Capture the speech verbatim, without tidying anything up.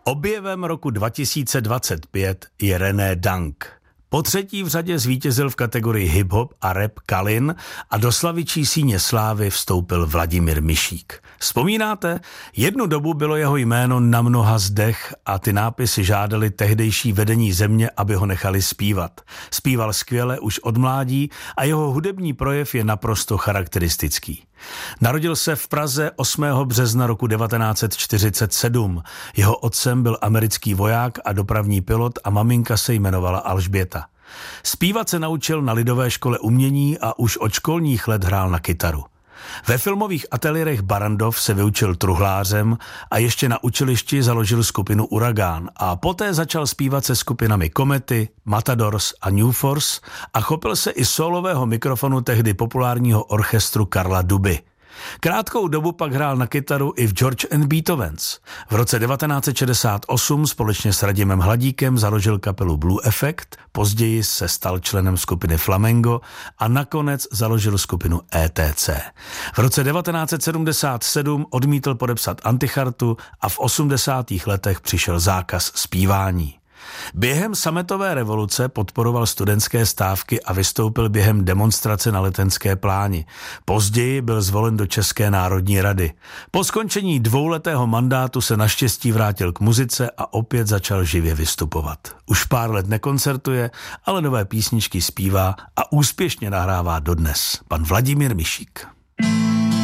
Objevem roku dva tisíce dvacet pět je René Dank. Po třetí v řadě zvítězil v kategorii hip-hop a rap Kalin a do slavičí síně slávy vstoupil Vladimír Mišík. Vzpomínáte? Jednu dobu bylo jeho jméno na mnoha zdech a ty nápisy žádali tehdejší vedení země, aby ho nechali zpívat. Zpíval skvěle už od mládí a jeho hudební projev je naprosto charakteristický. Narodil se v Praze osmého března roku devatenáct set čtyřicet sedm. Jeho otcem byl americký voják a dopravní pilot a maminka se jmenovala Alžběta. Zpívat se naučil na Lidové škole umění a už od školních let hrál na kytaru. Ve filmových ateliérech Barrandov se vyučil truhlářem a ještě na učilišti založil skupinu Uragán a poté začal zpívat se skupinami Komety, Matadors a New Force a chopil se i solového mikrofonu tehdy populárního orchestru Karla Duby. Krátkou dobu pak hrál na kytaru i v George and Beethovens. V roce devatenáct set šedesát osm společně s Radimem Hladíkem založil kapelu Blue Effect, později se stal členem skupiny Flamengo a nakonec založil skupinu E T C. V roce devatenáct set sedmdesát sedm odmítl podepsat antichartu a v osmdesátých letech přišel zákaz zpívání. Během sametové revoluce podporoval studentské stávky a vystoupil během demonstrace na Letenské pláni. Později byl zvolen do České národní rady. Po skončení dvouletého mandátu se naštěstí vrátil k muzice a opět začal živě vystupovat. Už pár let nekoncertuje, ale nové písničky zpívá a úspěšně nahrává dodnes. Pan Vladimír Mišík.